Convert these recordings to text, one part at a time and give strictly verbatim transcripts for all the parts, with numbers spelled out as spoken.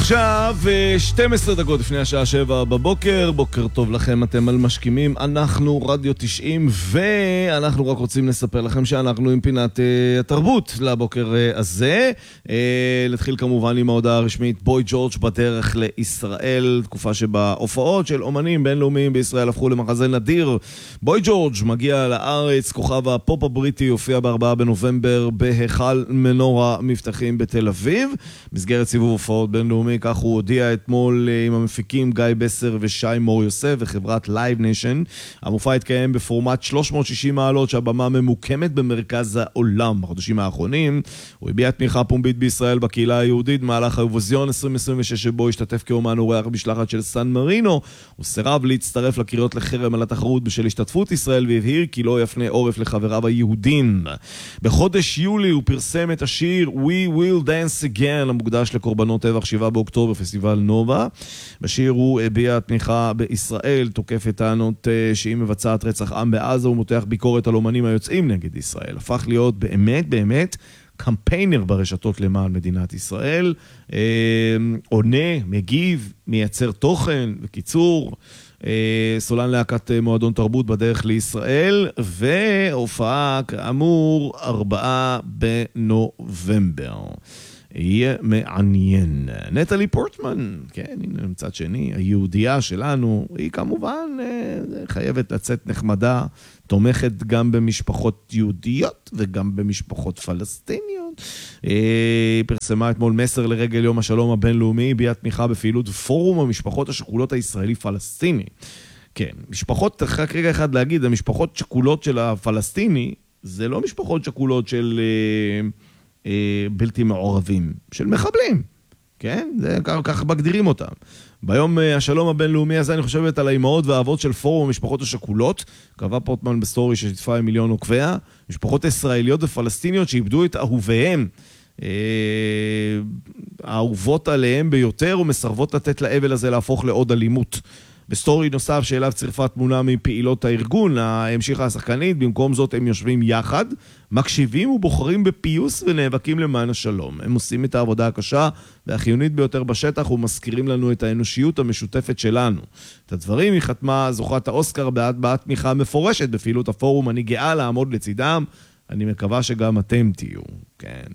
עכשיו שתים עשרה דקות לפני השעה שבע בבוקר. בוקר טוב לכם, אתם על משכימים, אנחנו רדיו תשעים, ואנחנו רק רוצים לספר לכם שאנחנו עם פינת uh, התרבות לבוקר uh, הזה. uh, להתחיל כמובן עם ההודעה הרשמית, בוי ג'ורג' בדרך לישראל, תקופה שבה הופעות של אומנים בינלאומיים בישראל הפכו למחזה נדיר. בוי ג'ורג' מגיע לארץ, כוכב הפופ הבריטי, יופיע בארבעה בנובמבר בהיכל מנורה מבטחים בתל אביב, מסגרת סיבוב הופעות בינלאומי, כך הוא הודיע אתמול עם המפיקים גיא בסר ושי מור יוסף וחברת לייב ניישן. המופע התקיים בפורמט שלוש מאות ושישים מעלות, שהבמה ממוקמת במרכז העולם. בחודשים האחרונים הוא הביע תמיכה פומבית בישראל בקהילה היהודית במהלך האירוויזיון עשרים עשרים ושש, שבו השתתף כאומן אורח משלחת של סן מרינו. הוא סירב להצטרף לקריאות לחרם על התחרות בשל השתתפות ישראל, והבהיר כי לא יפנה עורף לחבריו היהודים. בחודש יולי הוא פרסם את השיר We Will Dance Again, המוקדש לקורבנות טבח שבעה באוקטובר, פסטיבל נובה. בשיר הוא הביע תמיכה בישראל, תוקף את טענות שהיא מבצעת רצח עם בעזה, ומותח ביקורת על אומנים היוצאים נגד ישראל. הפך להיות באמת באמת קמפיינר ברשתות למען מדינת ישראל, עונה, מגיב, מייצר תוכן. בקיצור, סולן להקת מועדון תרבות בדרך לישראל, והופעה כאמור ארבעה בנובמבר. יהיה מעניין. נטלי פורטמן, כן, הנה מצד שני, היהודייה שלנו, היא כמובן חייבת לצאת נחמדה, תומכת גם במשפחות יהודיות וגם במשפחות פלסטיניות. היא פרסמה אתמול מסר לרגל יום השלום הבינלאומי, הביעה תמיכה בפעילות פורום המשפחות השכולות הישראלי-פלסטיני. כן, משפחות, רק רגע אחד להגיד, המשפחות שכולות של הפלסטיני, זה לא משפחות שכולות של בלתי מעורבים, של מחבלים, כן? זה כך מגדירים אותם. ביום השלום הבינלאומי הזה אני חושבת על האימהות והאבות של פורום המשפחות השכולות. קבע פורטמן בסטורי ששיתפה עם מיליון עוקביה, משפחות ישראליות ופלסטיניות שאיבדו את אהוביהם, האהובות עליהם ביותר, ומסרבות לתת לאבל הזה להפוך לעוד אלימות. בסטורי נוסף שאליו צירפה תמונה מפעילות הארגון, המשיכה השחקנית, במקום זאת הם יושבים יחד, מקשיבים ובוחרים בפיוס ונאבקים למען השלום. הם עושים את העבודה הקשה והחיונית ביותר בשטח ומזכירים לנו את האנושיות המשותפת שלנו. את הדברים היא חתמה זוכת האוסקר בהטבעת תמיכה מפורשת בפעילות הפורום. אני גאה לעמוד לצידם, אני מקווה שגם אתם תהיו. כן.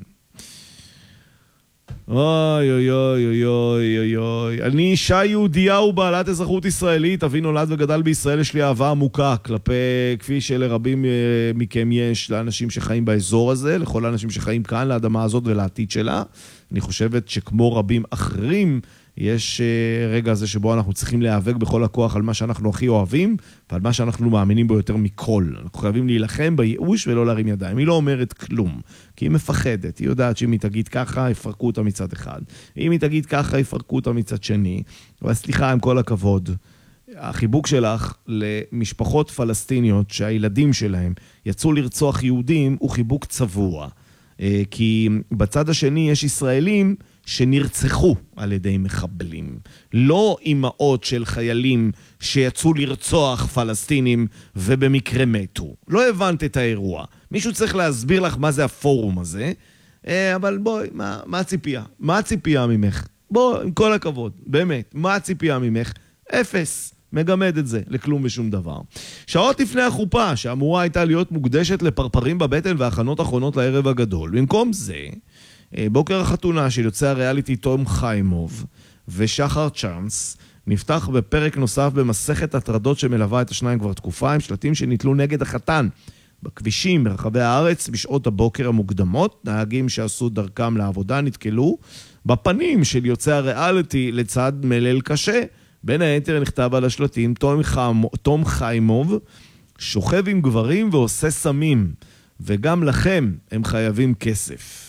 אוי אוי אוי אוי אוי אוי. אני אישה יהודייה ובעלת אזרחות ישראלית, אבי נולד וגדל בישראל, יש לי אהבה עמוקה כלפי, כפי שלרבים מכם יש, לאנשים שחיים באזור הזה, לכל האנשים שחיים כאן, לאדמה הזאת ולעתיד שלה. אני חושבת שכמו רבים אחרים, יש רגע הזה שבו אנחנו צריכים להיאבק בכל הכוח על מה שאנחנו הכי אוהבים, ועל מה שאנחנו מאמינים בו יותר מכל. אנחנו חייבים להילחם בייאוש ולא להרים ידיים. היא לא אומרת כלום, כי היא מפחדת. היא יודעת שאם היא תגיד ככה, יפרקו אותה מצד אחד. אם היא תגיד ככה, יפרקו אותה מצד שני. אבל סליחה, עם כל הכבוד, החיבוק שלך למשפחות פלסטיניות שהילדים שלהם יצאו לרצוח יהודים הוא חיבוק צבוע. כי בצד השני יש ישראלים שנרצחו על ידי מחבלים. לא אימהות של חיילים שיצאו לרצוח פלסטינים ובמקרה מתו. לא הבנת את האירוע. מישהו צריך להסביר לך מה זה הפורום הזה, אבל בואי, מה, מה הציפייה? מה הציפייה ממך? בוא, עם כל הכבוד, באמת, מה הציפייה ממך? אפס. מגמד את זה, לכלום ושום דבר. שעות לפני החופה, שאמורה הייתה להיות מוקדשת לפרפרים בבטן והכנות אחרונות לערב הגדול. במקום זה, בוקר החתונה של יוצא הריאליטי תום חיימוב ושחר צ'אנס נפתח בפרק נוסף במסכת הטרדות שמלווה את השניים כבר תקופה, עם שלטים שניתלו נגד החתן בכבישים ברחבי הארץ בשעות הבוקר המוקדמות. נהגים שעשו דרכם לעבודה נתקלו בפנים של יוצא הריאליטי לצד מלל קשה. בין היתר נכתב על השלטים, תום, חיים, תום חיימוב שוכב עם גברים ועושה סמים, וגם לכם הם חייבים כסף.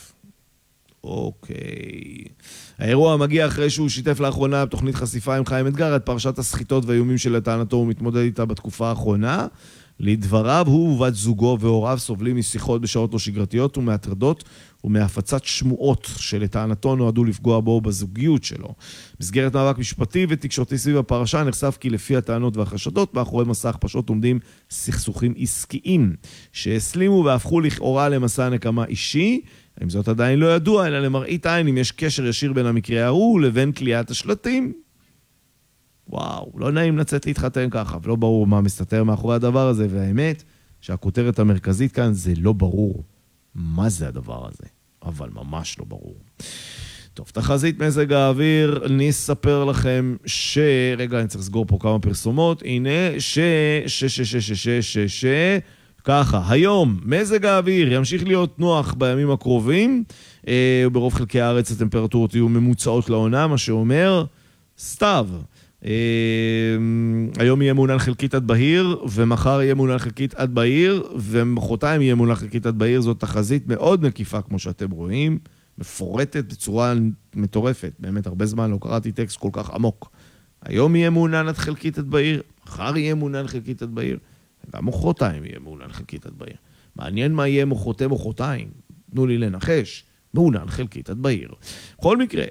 אוקיי. האירוע מגיע אחרי שהוא שיתף לאחרונה בתוכנית חשיפה עם חיים אתגר את פרשת הסחיטות והאיומים של לטענתו הוא מתמודד איתה בתקופה האחרונה. לדבריו הוא ובת זוגו והוריו סובלים משיחות בשעות לא שגרתיות ומהטרדות ומהפצת שמועות שלטענתו נועדו לפגוע בו בזוגיות שלו. מסגרת מאבק משפטי ותקשורתי סביב הפרשה נחשף כי לפי הטענות והחשדות מאחורי מסע הכפשות עומדים סכסוכים עסקיים שהסלימו והפכו לכאורה למסע נקמה אישי. אם זאת עדיין לא ידוע, אלא למראית עין אם יש קשר ישיר בין המקרה ההוא לבין קליעת השלטים. וואו, לא נעים לצאת להתחתן ככה, ולא ברור מה מסתתר מאחורי הדבר הזה, והאמת שהכותרת המרכזית כאן זה לא ברור מה זה הדבר הזה, אבל ממש לא ברור. טוב, תחזית מזג האוויר, נספר לכם ש... רגע, אני צריך לסגור פה כמה פרסומות. הנה, ש... ש... ש... ש... ש... ש... ש... ש... ככה, היום מזג האוויר ימשיך להיות נוח בימים הקרובים, אה, ברוב חלקי הארץ הטמפרטורות יהיו ממוצעות לעונה, מה שאומר סתיו. אה, היום יהיה מעונן חלקית עד בהיר, ומחר יהיה מעונן חלקית עד בהיר, ומחרתיים יהיה מעונן חלקית עד בהיר. זאת תחזית מאוד מקיפה כמו שאתם רואים, מפורטת בצורה מטורפת. באמת הרבה זמן לא קראתי טקסט כל כך עמוק. היום יהיה מעונן עד חלקית עד בהיר, מחר יהיה מעונן חלקית עד בהיר, גם מוחרתיים יהיה מעונן חלקית עד בהיר. מעניין מה יהיה מוחרתי מוחרתיים. תנו לי לנחש. מעונן חלקית עד בהיר. בכל מקרה,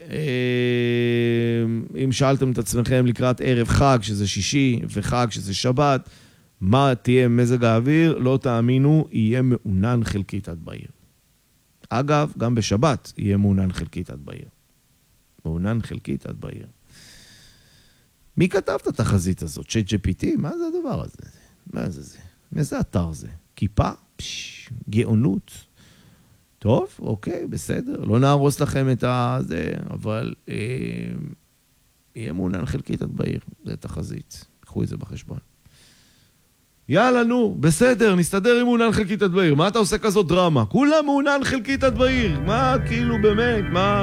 אם שאלתם את עצמכם לקראת ערב חג, שזה שישי, וחג, שזה שבת, מה תהיה מזג האוויר? לא תאמינו, יהיה מעונן חלקית עד בהיר. אגב, גם בשבת יהיה מעונן חלקית עד בהיר. מעונן חלקית עד בהיר. מי כתב את התחזית הזאת? צ'אט ג'י פי טי? מה זה הדבר הזה? מה זה זה? מאיזה אתר זה? כיפה? פש, גאונות. טוב, אוקיי, בסדר. לא נהרוס לכם את זה, אבל אה, יהיה מעונן חלקית עד בהיר. זה תחזית. קחו את זה בחשבון. יאללה, נו, בסדר, נסתדר עם מעונן חלקית עד בהיר. מה אתה עושה כזאת דרמה? כולה מעונן חלקית עד בהיר. מה, כאילו, באמת, מה...